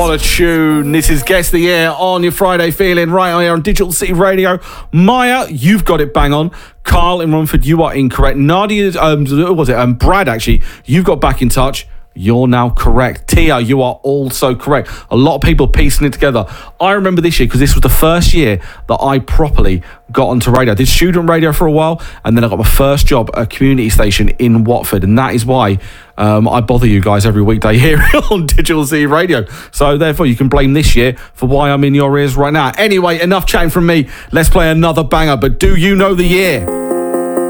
What a tune. This is Guess the Year on your Friday feeling right here on Digital City Radio. Maya, you've got it bang on. Carl in Romford, you are incorrect. Nadia, Brad, actually, you've got back in touch. You're now correct. Tia, you are also correct. A lot of people piecing it together. I remember this year because this was the first year that I properly got onto radio. I did student radio for a while, and then I got my first job at a community station in Watford, and that is why I bother you guys every weekday here on Digital City Radio. So therefore, you can blame this year for why I'm in your ears right now. Anyway, enough chatting from me. Let's play another banger, but do you know the year?